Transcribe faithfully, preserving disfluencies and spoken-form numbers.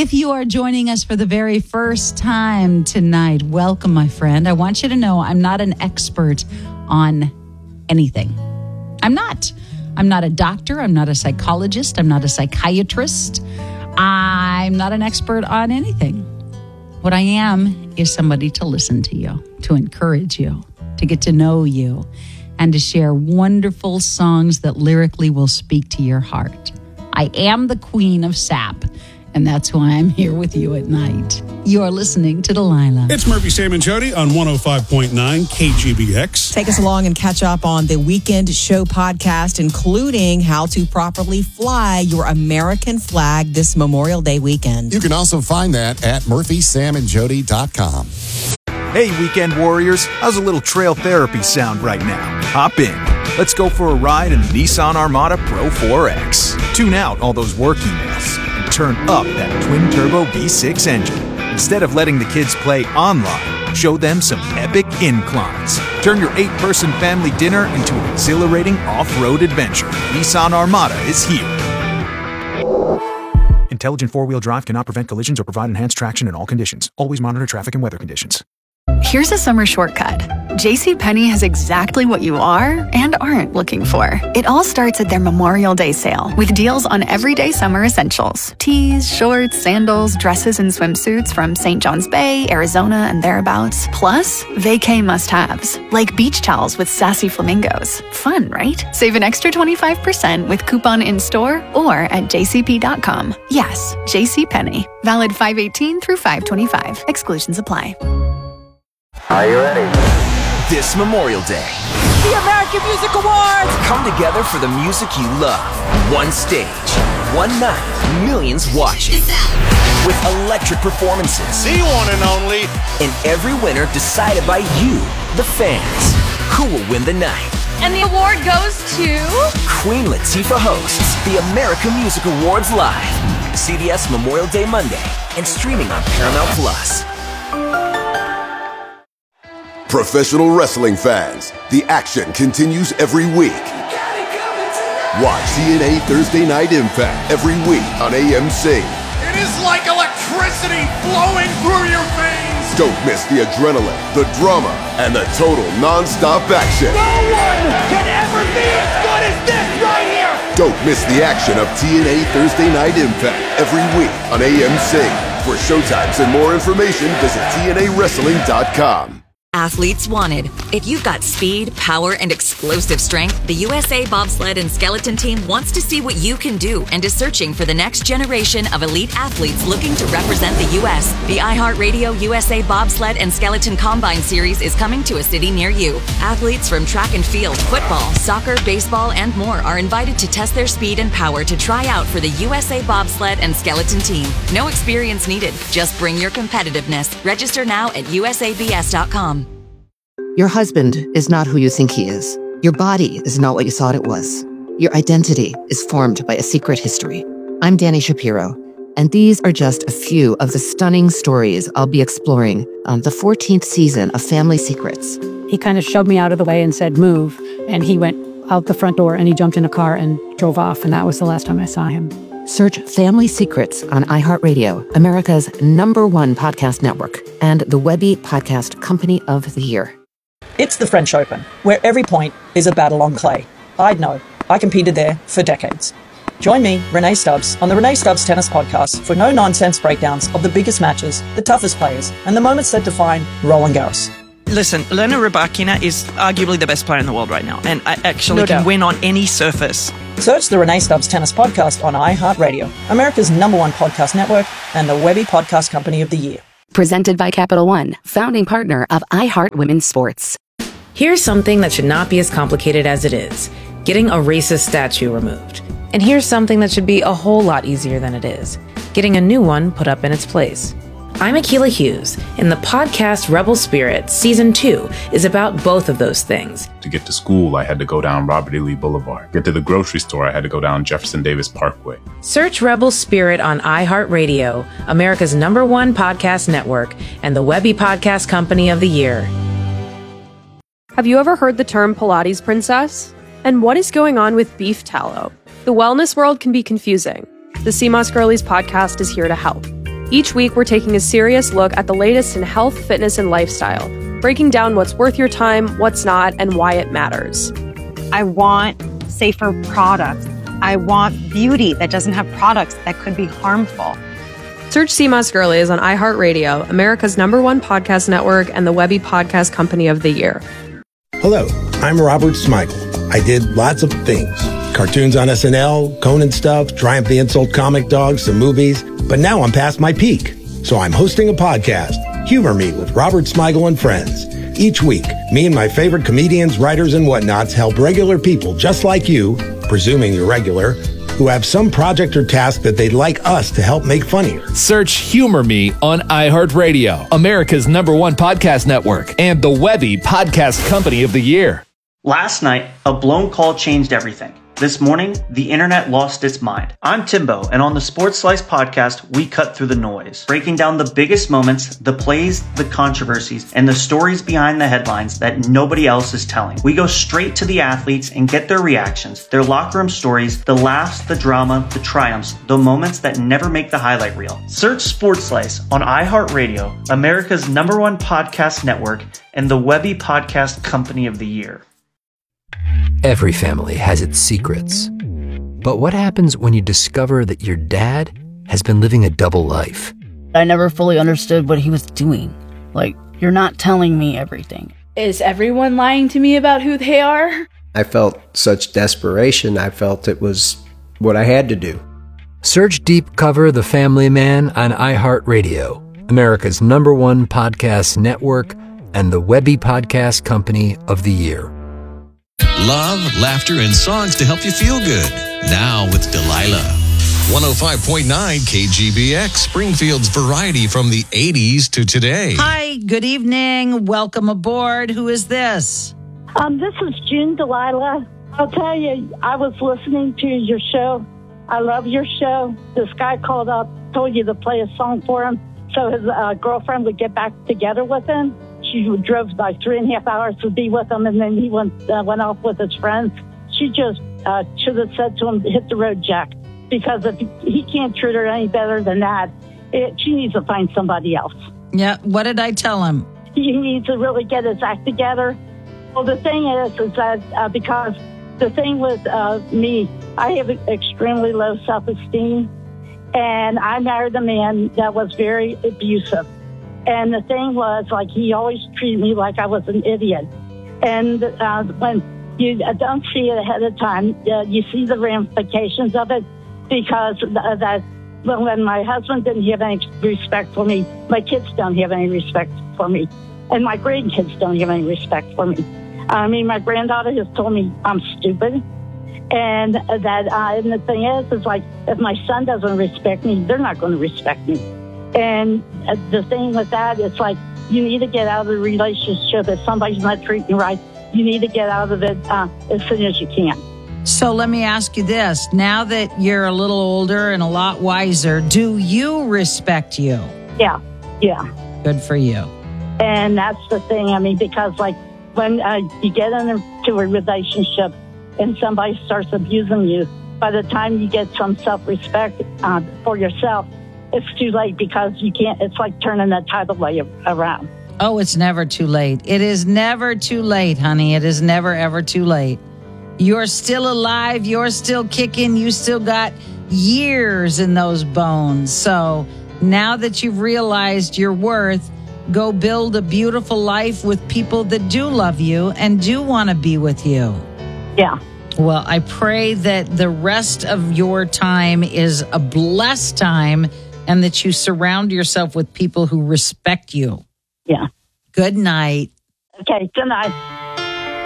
If you are joining us for the very first time tonight, welcome, my friend. I want you to know I'm not an expert on anything. I'm not. I'm not a doctor. I'm not a psychologist. I'm not a psychiatrist. I'm not an expert on anything. What I am is somebody to listen to you, to encourage you, to get to know you, and to share wonderful songs that lyrically will speak to your heart. I am the queen of sap. And that's why I'm here with you at night. You are listening to Delilah. It's Murphy, Sam, and Jody on one oh five point nine K G B X. Take us along and catch up on the Weekend Show podcast, including how to properly fly your American flag this Memorial Day weekend. You can also find that at murphy sam and jody dot com. Hey, weekend warriors. How's a little trail therapy sound right now? Hop in. Let's go for a ride in the Nissan Armada Pro four X. Tune out all those work emails. Turn up that twin-turbo V six engine. Instead of letting the kids play online, show them some epic inclines. Turn your eight-person family dinner into an exhilarating off-road adventure. Nissan Armada is here. Intelligent four-wheel drive cannot prevent collisions or provide enhanced traction in all conditions. Always monitor traffic and weather conditions. Here's a summer shortcut. JCPenney has exactly what you are and aren't looking for. It all starts at their Memorial Day sale with deals on everyday summer essentials. Tees, shorts, sandals, dresses, and swimsuits from Saint John's Bay, Arizona, and thereabouts. Plus, vacay must-haves, like beach towels with sassy flamingos. Fun, right? Save an extra twenty-five percent with coupon in-store or at j c p dot com. Yes, JCPenney. Valid five eighteen through five twenty-five. Exclusions apply. Are you ready? This Memorial Day, The American Music Awards! come together for the music you love. One stage, one night, millions watching. With electric performances. The one and only. And every winner decided by you, the fans. Who will win the night? And the award goes to... Queen Latifah hosts the American Music Awards live. C B S Memorial Day Monday and streaming on Paramount Plus. Professional wrestling fans, the action continues every week. Watch T N A Thursday Night Impact every week on A M C. It is like electricity flowing through your veins. Don't miss the adrenaline, the drama, and the total non-stop action. No one can ever be as good as this right here. Don't miss the action of T N A Thursday Night Impact every week on A M C. For showtimes and more information, visit T N A wrestling dot com. Athletes wanted. If you've got speed, power, and explosive strength, the U S A Bobsled and Skeleton Team wants to see what you can do and is searching for the next generation of elite athletes looking to represent the U S The iHeartRadio U S A Bobsled and Skeleton Combine Series is coming to a city near you. Athletes from track and field, football, soccer, baseball, and more are invited to test their speed and power to try out for the U S A Bobsled and Skeleton Team. No experience needed. Just bring your competitiveness. Register now at U S A B S dot com. Your husband is not who you think he is. Your body is not what you thought it was. Your identity is formed by a secret history. I'm Danny Shapiro, and these are just a few of the stunning stories I'll be exploring on the fourteenth season of Family Secrets. He kind of shoved me out of the way and said, move. And he went out the front door and he jumped in a car and drove off. And that was the last time I saw him. Search Family Secrets on iHeartRadio, America's number one podcast network, and the Webby Podcast Company of the Year. It's the French Open, where every point is a battle on clay. I'd know. I competed there for decades. Join me, Renee Stubbs, on the Renee Stubbs Tennis Podcast for no-nonsense breakdowns of the biggest matches, the toughest players, and the moments that define Roland Garros. Listen, Elena Rybakina is arguably the best player in the world right now, and I actually No can doubt. win on any surface. Search the Renee Stubbs Tennis Podcast on iHeartRadio, America's number one podcast network, and the Webby Podcast Company of the Year. Presented by Capital One, founding partner of iHeart Women's Sports. Here's something that should not be as complicated as it is: getting a racist statue removed. And here's something that should be a whole lot easier than it is: getting a new one put up in its place. I'm Akilah Hughes, and the podcast Rebel Spirit Season two is about both of those things. To get to school, I had to go down Robert E. Lee Boulevard. Get to the grocery store, I had to go down Jefferson Davis Parkway. Search Rebel Spirit on iHeartRadio, America's number one podcast network, and the Webby Podcast Company of the Year. Have you ever heard the term Pilates princess? And what is going on with beef tallow? The wellness world can be confusing. The C M O S Girlies podcast is here to help. Each week, we're taking a serious look at the latest in health, fitness, and lifestyle, breaking down what's worth your time, what's not, and why it matters. I want safer products. I want beauty that doesn't have products that could be harmful. Search Sea Moss Girlies on iHeartRadio, America's number one podcast network and the Webby Podcast Company of the Year. Hello, I'm Robert Smigel. I did lots of things. Cartoons on S N L, Conan stuff, Triumph the Insult Comic Dog, some movies. But now I'm past my peak. So I'm hosting a podcast, Humor Me with Robert Smigel and Friends. Each week, me and my favorite comedians, writers, and whatnots help regular people just like you, presuming you're regular, who have some project or task that they'd like us to help make funnier. Search Humor Me on iHeartRadio, America's number one podcast network, and the Webby Podcast Company of the Year. Last night, a blown call changed everything. This morning, the internet lost its mind. I'm Timbo, and on the Sports Slice podcast, we cut through the noise, breaking down the biggest moments, the plays, the controversies, and the stories behind the headlines that nobody else is telling. We go straight to the athletes and get their reactions, their locker room stories, the laughs, the drama, the triumphs, the moments that never make the highlight reel. Search Sports Slice on iHeartRadio, America's number one podcast network, and the Webby Podcast Company of the Year. Every family has its secrets. But what happens when you discover that your dad has been living a double life? I never fully understood what he was doing. Like, you're not telling me everything. Is everyone lying to me about who they are? I felt such desperation. I felt it was what I had to do. Search Deep Cover The Family Man on iHeartRadio, America's number one podcast network, and the Webby Podcast Company of the Year. Love, laughter, and songs to help you feel good. Now with Delilah. one oh five point nine K G B X, Springfield's variety from the eighties to today. Hi, good evening. Welcome aboard. Who is this? Um, this is June Delilah. I'll tell you, I was listening to your show. I love your show. This guy called up, told you to play a song for him so his uh, girlfriend would get back together with him. She drove like three and a half hours to be with him, and then he went uh, went off with his friends. She just uh, should have said to him, hit the road, Jack, because if he can't treat her any better than that, it, she needs to find somebody else. Yeah, what did I tell him? He needs to really get his act together. Well, the thing is, is that uh, because the thing with uh, me, I have extremely low self-esteem, and I married a man that was very abusive. And the thing was, like, he always treated me like I was an idiot. And uh, when you don't see it ahead of time, uh, you see the ramifications of it, because uh, that when my husband didn't have any respect for me, my kids don't have any respect for me, and my grandkids don't have any respect for me. I mean, my granddaughter has told me I'm stupid, and that uh, and the thing is, is like, if my son doesn't respect me, they're not going to respect me. And the thing with that, it's like, you need to get out of the relationship. If somebody's not treating you right, you need to get out of it uh, as soon as you can. So let me ask you this. Now that you're a little older and a lot wiser, do you respect you? Yeah, yeah. Good for you. And that's the thing. I mean, because like when uh, you get into a relationship and somebody starts abusing you, by the time you get some self-respect uh, for yourself, it's too late, because you can't, it's like turning the tidal wave around. Oh, it's never too late. It is never too late, honey. It is never, ever too late. You're still alive. You're still kicking. You still got years in those bones. So now that you've realized your worth, go build a beautiful life with people that do love you and do want to be with you. Yeah. Well, I pray that the rest of your time is a blessed time, and that you surround yourself with people who respect you. Yeah. Good night. Okay, good night.